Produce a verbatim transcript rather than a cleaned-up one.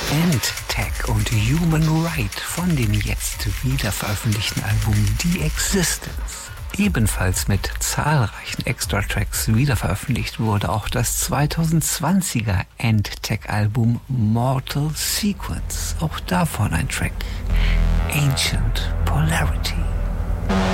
End-Tech und Human Right von dem jetzt wieder veröffentlichten Album The Existence. Ebenfalls mit zahlreichen Extra-Tracks wiederveröffentlicht wurde auch das zweitausendzwanziger End-Tech-Album Mortal Sequence. Auch davon ein Track, Ancient Polarity.